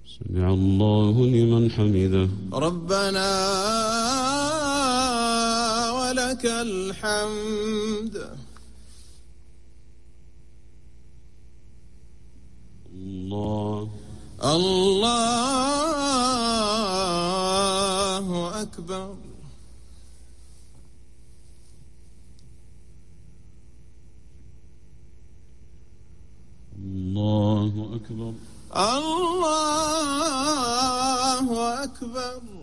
سمع الله لمن حمده. ربنا ولك الحمد. الله أكبر. الله أكبر. الله أكبر.